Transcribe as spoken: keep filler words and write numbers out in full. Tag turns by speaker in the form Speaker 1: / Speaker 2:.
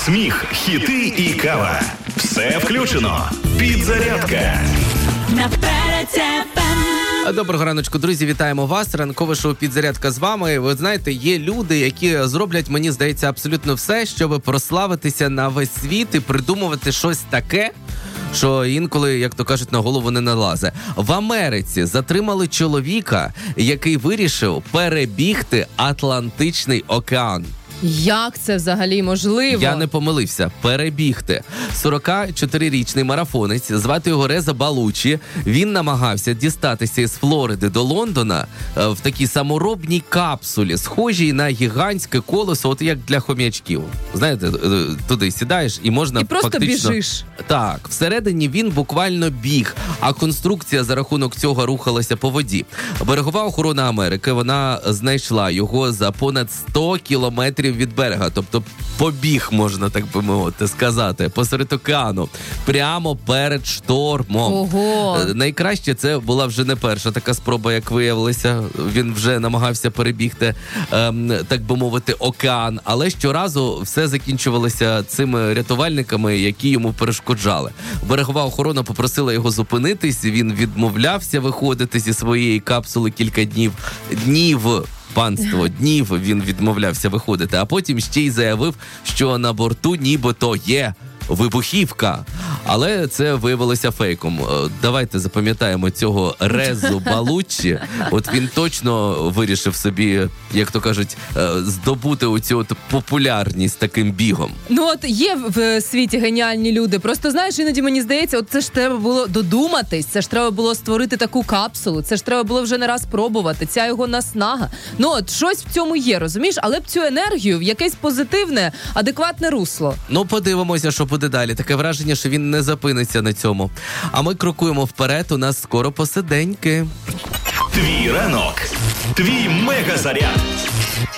Speaker 1: сміх, хіти і кава. Все включено. Підзарядка.
Speaker 2: Доброго раночку, друзі, вітаємо вас. Ранкове шоу «Підзарядка» з вами. Ви знаєте, є люди, які зроблять, мені здається, абсолютно все, щоб прославитися на весь світ і придумувати щось таке, що інколи, як то кажуть, на голову не налазе. В Америці затримали чоловіка, який вирішив перебігти Атлантичний океан.
Speaker 3: Як це взагалі можливо?
Speaker 2: Я не помилився. Перебігти. сорокачотирирічний марафонець, звати його Реза Балучі. Він намагався дістатися із Флориди до Лондона в такій саморобній капсулі, схожій на гігантське колесо, от як для хом'ячків. Знаєте, туди сідаєш і можна
Speaker 3: і просто
Speaker 2: фактично...
Speaker 3: біжиш.
Speaker 2: Так, всередині він буквально біг, а конструкція за рахунок цього рухалася по воді. Берегова охорона Америки, вона знайшла його за понад сто кілометрів від берега, тобто побіг, можна так би мовити, сказати, посеред океану, прямо перед штормом.
Speaker 3: Ого!
Speaker 2: Найкраще, це була вже не перша така спроба, як виявилося. Він вже намагався перебігти, ем, так би мовити, океан, але щоразу все закінчувалося цими рятувальниками, які йому перешкоджали. Берегова охорона попросила його зупинитись, він відмовлявся виходити зі своєї капсули кілька днів. Днів! Панство, днів він відмовлявся виходити, а потім ще й заявив, що на борту нібито є вибухівка. Але це виявилося фейком. Давайте запам'ятаємо цього Резу Балучі. От він точно вирішив собі, як то кажуть, здобути оцю от популярність таким бігом.
Speaker 3: Ну от є в світі геніальні люди. Просто, знаєш, іноді мені здається, от це ж треба було додуматись, це ж треба було створити таку капсулу, це ж треба було вже не раз пробувати, ця його наснага. Ну от щось в цьому є, розумієш? Але б цю енергію в якесь позитивне, адекватне русло.
Speaker 2: Ну, подивимося, що буде далі. Таке враження, що він не запиниться на цьому. А ми крокуємо вперед, у нас скоро посиденьки.
Speaker 1: Твій ранок. Твій мегазаряд.